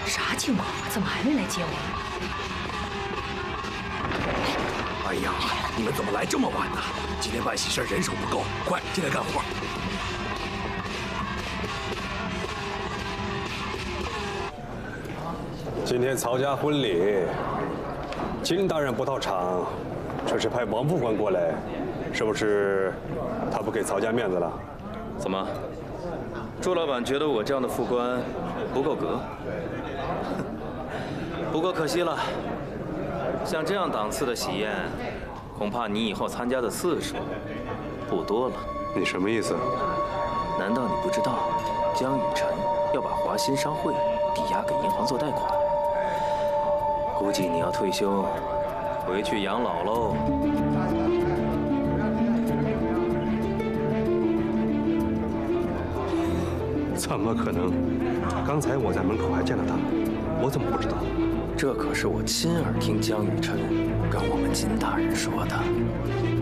啥情况啊？怎么还没来接我？ 哎呀，你们怎么来这么晚呢？今天办喜事人手不够，快进来干活。 今天曹家婚礼，金大人不到场，这是派王副官过来，是不是他不给曹家面子了？ 怎么，朱老板觉得我这样的副官不够格？不过可惜了，像这样档次的喜宴，恐怕你以后参加的次数不多了。 你什么意思？ 难道你不知道江雨晨要把华新商会抵押给银行做贷款？估计你要退休，回去养老喽。 怎么可能？刚才我在门口还见了他，我怎么不知道？ 这可是我亲耳听江雨晨跟我们金大人说的。